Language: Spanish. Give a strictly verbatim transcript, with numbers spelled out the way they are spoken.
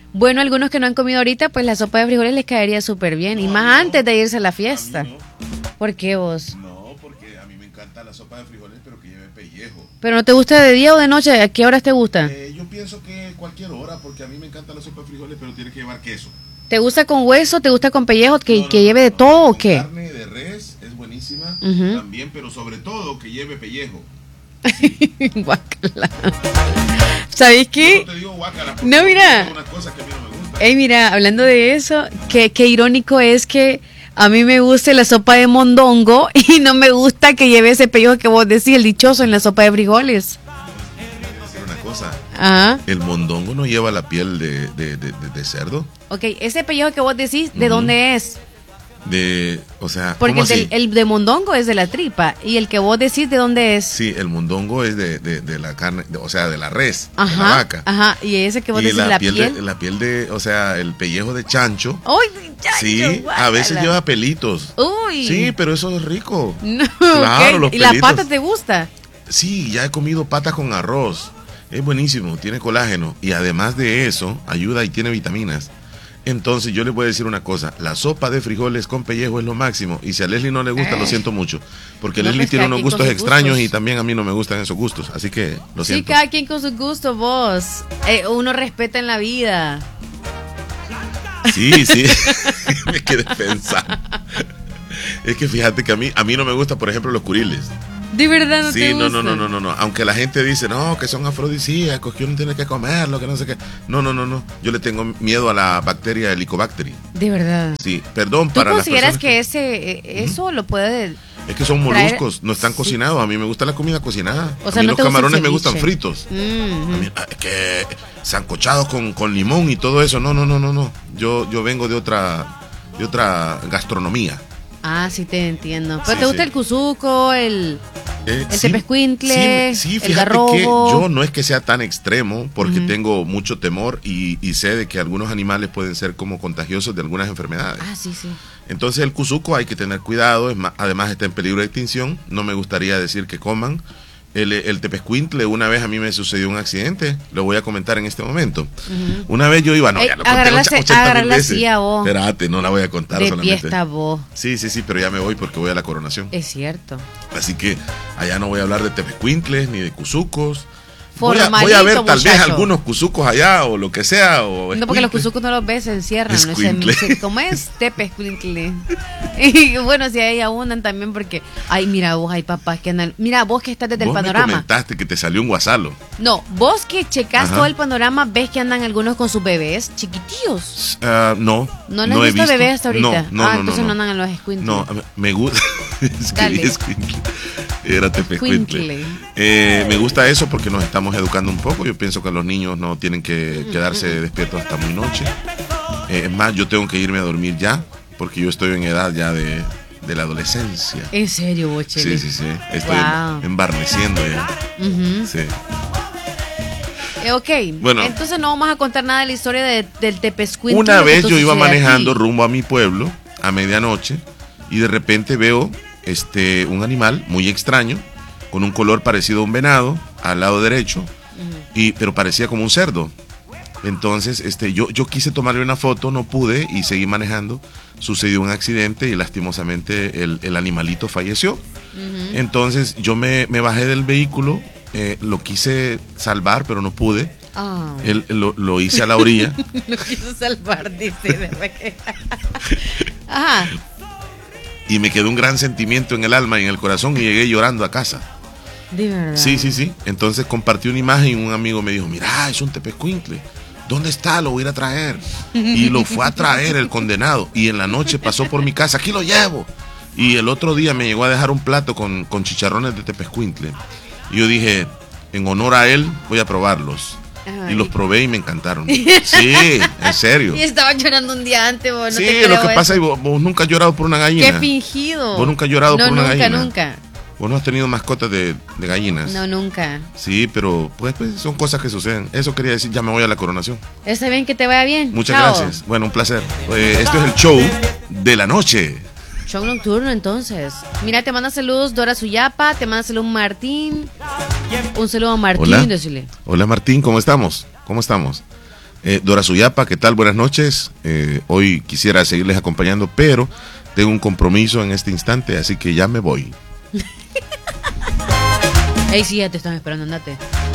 Bueno, algunos que no han comido ahorita, pues la sopa de frijoles les caería súper bien. No, y más no, antes de irse a la fiesta. A mí no. ¿Por qué vos? No, porque a mí me encanta la sopa de frijoles, pero que lleve pellejo. ¿Pero no te gusta de día o de noche? ¿A qué horas te gusta? Eh, yo pienso que cualquier hora, porque a mí me encanta la sopa de frijoles, pero tiene que llevar queso. ¿Te gusta con hueso? ¿Te gusta con pellejo? ¿Que, no, no, que lleve de no, todo no, o qué? Carne de res es buenísima uh-huh. también, pero sobre todo que lleve pellejo. Sí. Guácala. ¿Sabéis qué? Yo no te digo guácala, no, mira. Una cosa que a mí no me gusta. Ey, mira, hablando de eso, qué, qué irónico es que a mí me gusta la sopa de mondongo y no me gusta que lleve ese pellejo que vos decís, el dichoso, en la sopa de frijoles. Una cosa, ¿ah? El mondongo no lleva la piel de, de, de, de, de cerdo. Ok, ese pellejo que vos decís, ¿de uh-huh. dónde es? De, o sea, porque ¿cómo el, del, el de mondongo es de la tripa y el que vos decís, ¿de dónde es? Sí, el mondongo es de, de, de la carne, de, o sea, de la res, ajá, de la vaca. Ajá, y ese que vos y decís, la, la piel, piel. De, la piel de, o sea, el pellejo de chancho. ¡Uy, chancho! Sí, guácala. A veces lleva pelitos. ¡Uy! Sí, pero eso es rico. No, claro, okay. los ¿Y pelitos. la pata te gusta? Sí, ya he comido patas con arroz. Es buenísimo, tiene colágeno y además de eso, ayuda y tiene vitaminas. Entonces yo les voy a decir una cosa, la sopa de frijoles con pellejo es lo máximo y si a Leslie no le gusta, eh. lo siento mucho, porque no, Leslie pues tiene unos gustos extraños gustos. Y también a mí no me gustan esos gustos, así que lo siento. Sí, cada quien con sus gustos, vos. Eh, uno respeta en la vida. Sí, sí, me quedé pensando. Es que fíjate que a mí, a mí no me gustan, por ejemplo, los curiles. ¿De verdad no sí, te no, no, no, no, no, no. Aunque la gente dice, no, que son afrodisíacos, que uno tiene que comerlo, que no sé qué. No, no, no, no. Yo le tengo miedo a la bacteria Helicobacter. De verdad. Sí, perdón ¿Tú para las consideras personas que, que ese, eh, eso uh-huh. lo puede Es que son moluscos, traer... no están sí. cocinados. A mí me gusta la comida cocinada. O sea, a mí no los te camarones gusta me gustan fritos. Uh-huh. A mí, que sancochados con, con limón y todo eso. No, no, no, no, no. Yo, yo vengo de otra, de otra gastronomía. Ah, sí te entiendo. ¿Pero sí, te gusta sí. el cuzuco, el, eh, el sí, tepescuintle, sí, sí, el fíjate garrobo? que yo no es que sea tan extremo porque uh-huh. tengo mucho temor y, y sé de que algunos animales pueden ser como contagiosos de algunas enfermedades. Ah, sí, sí. Entonces el cuzuco hay que tener cuidado, es más, además está en peligro de extinción. No me gustaría decir que coman. El, el tepescuintle, una vez a mí me sucedió un accidente, lo voy a comentar en este momento. Uh-huh. Una vez yo iba, no, ya lo conté ochenta mil veces. Espérate, no la voy a contar de solamente. Fiesta, vos. Sí, sí, sí, pero ya me voy porque voy a la coronación. Es cierto. Así que allá no voy a hablar de tepescuintles ni de cuzucos. Voy a, voy a ver tal muchacho. vez algunos cuzucos allá o lo que sea. O no, porque los cuzucos no los ves, se encierran. No sé, ¿cómo es? Tepescuintle. Y bueno, si ahí abundan también porque, ay, mira vos, hay papás que andan. Mira, vos que estás desde vos el panorama. Me comentaste que te salió un guasalo. No, vos que checás Ajá. todo el panorama, ves que andan algunos con sus bebés chiquitillos. Uh, no. ¿No les no he visto bebés hasta ahorita? No, no, ah, no, entonces no, no andan en los escuintles. No, me gusta. Escribí escuintle. Era tepescuintle. Eh, me gusta eso porque nos estamos educando un poco. Yo pienso que los niños no tienen que quedarse despiertos hasta muy noche. Eh, es más, yo tengo que irme a dormir ya porque yo estoy en edad ya de, de la adolescencia. ¿En serio, Bochele? Sí, sí, sí. Estoy wow. embarneciendo ya. Uh-huh. Sí. Eh, ok, bueno, entonces no vamos a contar nada de la historia de, del tepescuintle. Una vez yo iba manejando rumbo a mi pueblo a medianoche y de repente veo este un animal muy extraño con un color parecido a un venado al lado derecho, uh-huh. y pero parecía como un cerdo. Entonces este yo yo quise tomarle una foto, no pude y seguí manejando. Sucedió un accidente y lastimosamente el, el animalito falleció. Uh-huh. Entonces yo me, me bajé del vehículo, eh, lo quise salvar pero no pude. Oh. El, lo, lo hice a la orilla. Lo quiso salvar, dice. Ajá. Y me quedó un gran sentimiento en el alma y en el corazón y llegué llorando a casa. ¿De verdad? Sí, sí, sí. Entonces compartí una imagen y un amigo me dijo, mira, es un tepescuintle. ¿Dónde está? Lo voy a ir a traer. Y lo fue a traer el condenado. Y en la noche pasó por mi casa, aquí lo llevo. Y el otro día me llegó a dejar un plato con, con chicharrones de tepescuintle. Y yo dije, en honor a él, voy a probarlos. Ay. Y los probé y me encantaron. Sí, en serio. Y estaba llorando un día antes, vos. No sí, te lo que eso. pasa es que vos, vos nunca has llorado por una gallina. Qué fingido. Vos nunca has llorado no, por una nunca, gallina. Nunca, nunca. Vos no has tenido mascotas de, de gallinas. No, nunca. Sí, pero pues, pues son cosas que suceden. Eso quería decir, ya me voy a la coronación. Está bien, que te vaya bien. Muchas Chao. gracias. Bueno, un placer. Eh, esto es el show de la noche. Show nocturno, entonces. Mira, te manda saludos Dora Suyapa, te manda saludos Martín. Un saludo a Martín, Hola. decirle. Hola Martín, ¿cómo estamos? ¿Cómo estamos? Eh, Dora Suyapa, ¿qué tal? Buenas noches. Eh, hoy quisiera seguirles acompañando, pero tengo un compromiso en este instante, así que ya me voy. Ey, sí, ya te están esperando, andate.